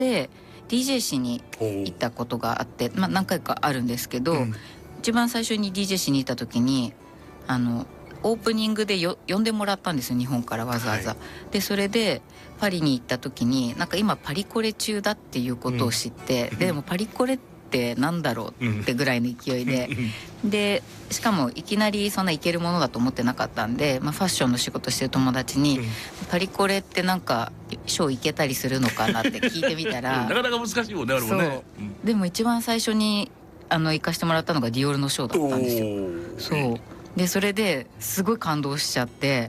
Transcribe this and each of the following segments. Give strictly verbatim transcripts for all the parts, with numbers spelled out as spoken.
で ディージェー しに行ったことがあって、まあ、何回かあるんですけど、うん、一番最初に ディージェー しに行った時にあのオープニングでよ呼んでもらったんですよ、日本からわざわざ、はい、でそれでパリに行った時になんか今パリコレ中だっていうことを知って、うん、でもパリコレってなんだろうってぐらいの勢いで、うん、でしかもいきなりそんな行けるものだと思ってなかったんで、まあ、ファッションの仕事してる友達に、うん、パリコレってなんかショー行けたりするのかなって聞いてみたらなかなか難しいもんね、あれもね。 そう、うん、でも一番最初にあの行かしてもらったのがディオールのショーだったんですよ。そうでそれですごい感動しちゃって、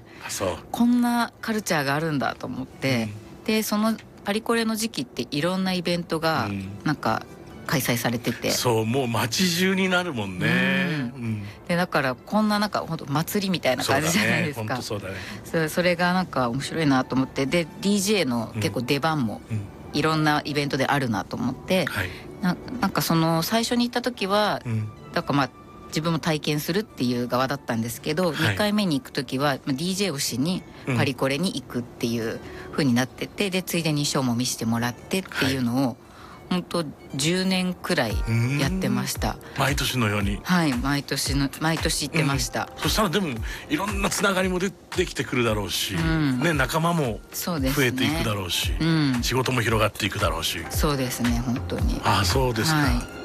そうこんなカルチャーがあるんだと思って、うん、でそのパリコレの時期っていろんなイベントがなんか開催されてて、うん、 そうもう街中になるもんね、うんうん、 でだからこんななんか本当祭りみたいな感じじゃないですか。 そうだね、 そうだね。そ, それがなんか面白いなと思って、で ディージェー の結構出番もいろんなイベントであるなと思って、うんはい、な, なんかその最初に行った時は、うん、だからまあ自分も体験するっていう側だったんですけど、はい、にかいめに行く時は ディージェー をしにパリコレに行くっていう風になってて、でついでにショーも見せてもらってっていうのを、はい、本当じゅうねんくらいやってました。 毎年のように。 はい毎年の毎年行ってました、 うん、そしたらでもいろんなつながりも出てきてくるだろうし、うんね、仲間も増えていくだろうし、 うん、 仕事も広がっていくだろうし。 そうですね本当に。 ああそうですか、はい